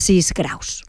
6 graus.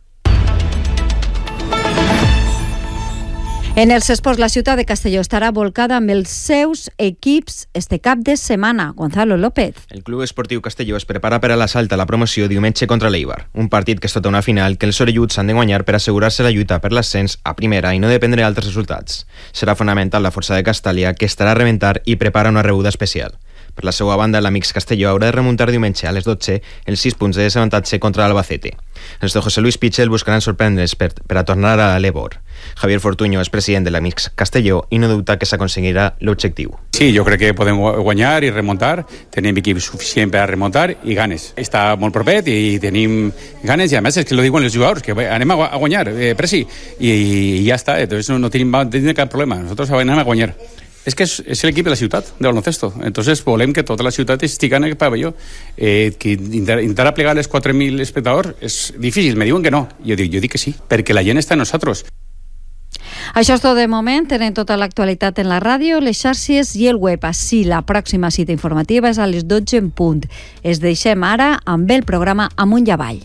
En els esports, la ciutat de Castelló estarà volcada amb els seus equips este cap de setmana. Gonzalo López. El Club Esportiu Castelló es prepara per a l'assalt a la promoció diumenge contra l'Eibar. Un partit que és tota una final que els orelluts han de guanyar per assegurar-se la lluita per l'ascens a primera i no dependre d'altres resultats. Serà fonamental la força de Castàlia, que estarà a rebentar i prepara una rebuda especial. Per la seva banda, l'Amics Castelló haurà de remuntar diumenge a les 12 els 6 punts de desavantatge contra l'Albacete. Els de José Luis Pichel buscaran sorprendre's per a tornar a l'Ebor. Javier Fortuño és president de l'Amics Castelló i no dubta que s'aconseguirà l'objectiu. Sí, jo crec que podem guanyar i remuntar. Tenim equip suficient per a remuntar i ganes. Està molt propet i tenim ganes i a més és que lo diuen els jugadors, que anem a guanyar, presi, i ja està, entonces no tenim cap problema. Nosotros anem a guanyar. Es que es el equipo de la ciudad de baloncesto. Entonces volem que tota la ciutat estigui en el pavelló. Que intentar plegar les 4.000 espectadors és difícil. Me diuen que no. Jo dic que sí, perquè la gent està en nosaltres. Això és tot de moment. Tenen tota l'actualitat en la ràdio, les xarxes i el web. Així, la pròxima cita informativa és a les 12 en punt. Es deixem ara amb el programa Amunt i Avall.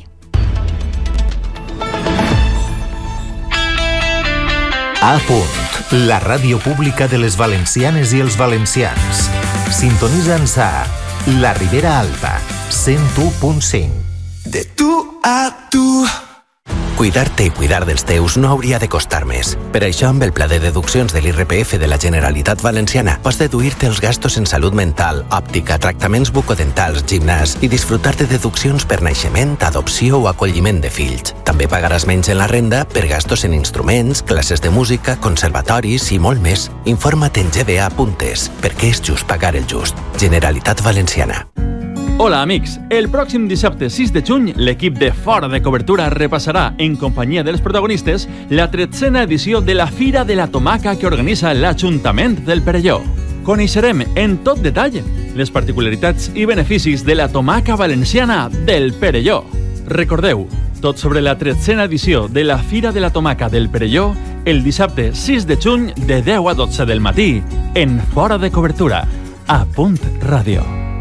A punt. La ràdio pública de les valencianes i els valencians. Sintonitza'ns a La Ribera Alta, 101.5. De tu a tu. Cuidar-te i cuidar dels teus no hauria de costar més. Per això, amb el pla de deduccions de l'IRPF de la Generalitat Valenciana, pots deduir-te els gastos en salut mental, òptica, tractaments bucodentals, gimnàs i disfrutar de deduccions per naixement, adopció o acolliment de fills. També pagaràs menys en la renda per gastos en instruments, classes de música, conservatoris i molt més. Informa't en gba.es, perquè és just pagar el just. Generalitat Valenciana. Hola, amics. El pròxim dissabte 6 de juny, l'equip de Fora de Cobertura repassarà, en companyia dels protagonistes, la 13a edició de la Fira de la Tomaca que organitza l'Ajuntament del Perelló. Coneixerem en tot detall les particularitats i beneficis de la tomaca valenciana del Perelló. Recordeu, tot sobre la 13a edició de la Fira de la Tomaca del Perelló el dissabte 6 de juny de 10 a 12 del matí en Fora de Cobertura, a Punt Ràdio.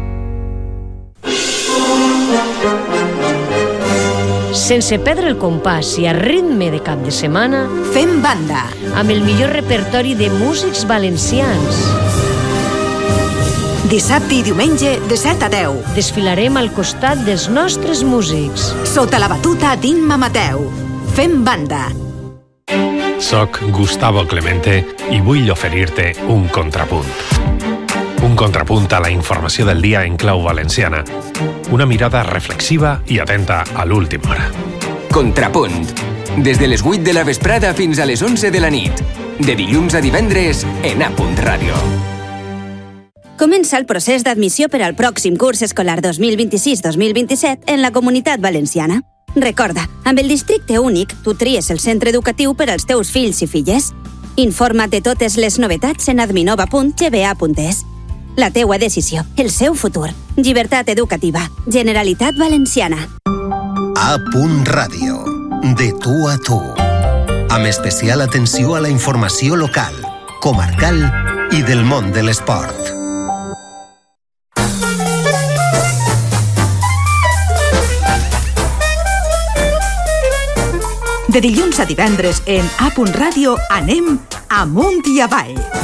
Sense perdre el compàs i a ritme de cap de setmana, fem banda amb el millor repertori de músics valencians. Dissabte i diumenge de 7 a 10. Desfilarem al costat dels nostres músics. Sota la batuta d'Imma Mateu. Fem banda. Soc Gustavo Clemente i vull oferir-te un contrapunt. Un contrapunt a la informació del dia en clau valenciana. Una mirada reflexiva i atenta a l'última hora. Contrapunt. Des de les 8 de la vesprada fins a les 11 de la nit. De dilluns a divendres en A. Ràdio. Comença el procés d'admissió per al pròxim curs escolar 2026-2027 en la Comunitat Valenciana. Recorda, amb el districte únic, tu tries el centre educatiu per als teus fills i filles. Informa't de totes les novetats en adminova.gba.es. La teua decisió, el seu futur. Llibertat educativa. Generalitat Valenciana. A. Ràdio. De tu a tu. Amb especial atenció a la informació local, comarcal i del món de l'esport. De dilluns a divendres en A. Ràdio anem amunt i avall.